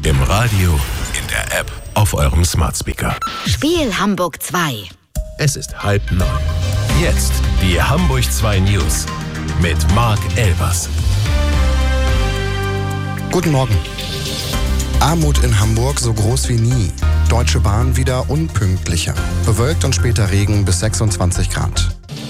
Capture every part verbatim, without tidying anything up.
Im Radio, in der App, auf eurem Smart Speaker. Spiel Hamburg zwei. Es ist halb neun. Jetzt die Hamburg zwei News mit Marc Elbers. Guten Morgen. Armut in Hamburg so groß wie nie. Deutsche Bahn wieder unpünktlicher. Bewölkt und später Regen bis sechsundzwanzig Grad.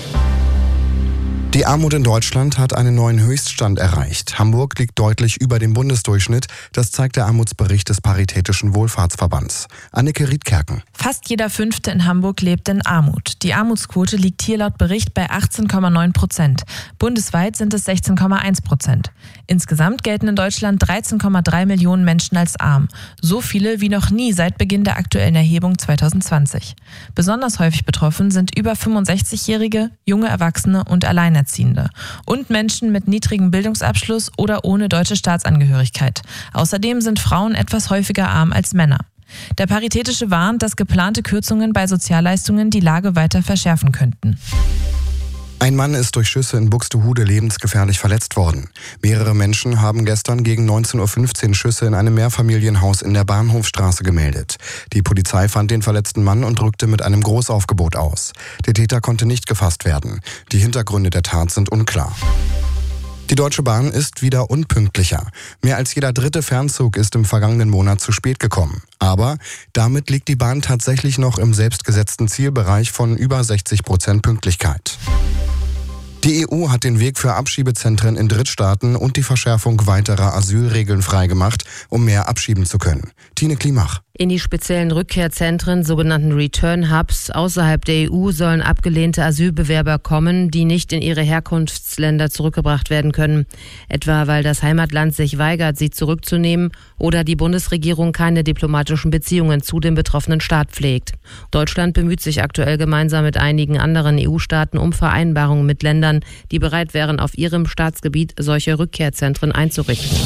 Die Armut in Deutschland hat einen neuen Höchststand erreicht. Hamburg liegt deutlich über dem Bundesdurchschnitt. Das zeigt der Armutsbericht des Paritätischen Wohlfahrtsverbands. Anneke Riedkerken. Fast jeder Fünfte in Hamburg lebt in Armut. Die Armutsquote liegt hier laut Bericht bei achtzehn Komma neun Prozent. Bundesweit sind es sechzehn Komma eins Prozent. Insgesamt gelten in Deutschland dreizehn Komma drei Millionen Menschen als arm. So viele wie noch nie seit Beginn der aktuellen Erhebung zwanzig zwanzig. Besonders häufig betroffen sind über fünfundsechzigjährige, junge Erwachsene und Alleinerziehende. Und Menschen mit niedrigem Bildungsabschluss oder ohne deutsche Staatsangehörigkeit. Außerdem sind Frauen etwas häufiger arm als Männer. Der Paritätische warnt, dass geplante Kürzungen bei Sozialleistungen die Lage weiter verschärfen könnten. Ein Mann ist durch Schüsse in Buxtehude lebensgefährlich verletzt worden. Mehrere Menschen haben gestern gegen neunzehn Uhr fünfzehn Schüsse in einem Mehrfamilienhaus in der Bahnhofstraße gemeldet. Die Polizei fand den verletzten Mann und rückte mit einem Großaufgebot aus. Der Täter konnte nicht gefasst werden. Die Hintergründe der Tat sind unklar. Die Deutsche Bahn ist wieder unpünktlicher. Mehr als jeder dritte Fernzug ist im vergangenen Monat zu spät gekommen. Aber damit liegt die Bahn tatsächlich noch im selbstgesetzten Zielbereich von über sechzig Prozent Pünktlichkeit. Die E U hat den Weg für Abschiebezentren in Drittstaaten und die Verschärfung weiterer Asylregeln freigemacht, um mehr abschieben zu können. Tine Klimach. In die speziellen Rückkehrzentren, sogenannten Return Hubs, außerhalb der E U sollen abgelehnte Asylbewerber kommen, die nicht in ihre Herkunftsländer zurückgebracht werden können. Etwa weil das Heimatland sich weigert, sie zurückzunehmen oder die Bundesregierung keine diplomatischen Beziehungen zu dem betroffenen Staat pflegt. Deutschland bemüht sich aktuell gemeinsam mit einigen anderen E U-Staaten um Vereinbarungen mit Ländern, die bereit wären, auf ihrem Staatsgebiet solche Rückkehrzentren einzurichten.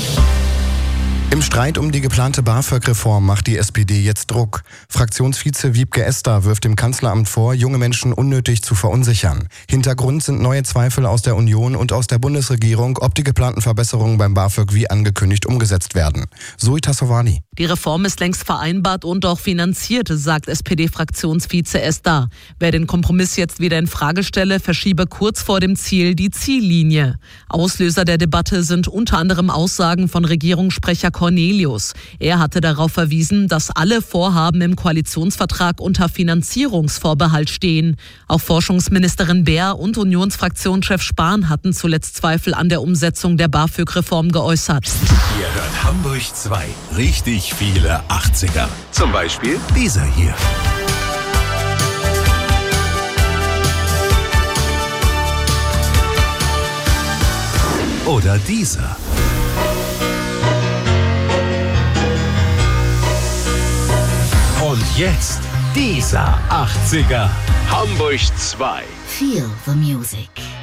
Im Streit um die geplante BAföG-Reform macht die S P D jetzt Druck. Fraktionsvize Wiebke Esser wirft dem Kanzleramt vor, junge Menschen unnötig zu verunsichern. Hintergrund sind neue Zweifel aus der Union und aus der Bundesregierung, ob die geplanten Verbesserungen beim BAföG wie angekündigt umgesetzt werden. Zoe Tassovani. Die Reform ist längst vereinbart und auch finanziert, sagt S P D-Fraktionsvize Esser. Wer den Kompromiss jetzt wieder in Frage stelle, verschiebe kurz vor dem Ziel die Ziellinie. Auslöser der Debatte sind unter anderem Aussagen von Regierungssprecher Cornelius. Er hatte darauf verwiesen, dass alle Vorhaben im Koalitionsvertrag unter Finanzierungsvorbehalt stehen. Auch Forschungsministerin Beer und Unionsfraktionschef Spahn hatten zuletzt Zweifel an der Umsetzung der BAföG-Reform geäußert. Ihr hört Hamburg zwei. Richtig viele achtziger. Zum Beispiel dieser hier. Oder dieser. Und jetzt dieser achtziger. Hamburg zwei. Feel the music.